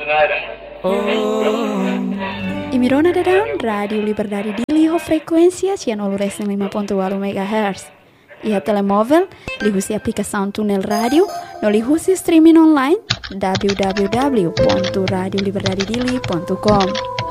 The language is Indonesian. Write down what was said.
Imirona dadang Radio Liberdade Dili frequência 105.8 MHz. Ia telemóvel, lihusi aplicação Túnel Rádio, no lihusi streaming online www.radioliberdadedili.com.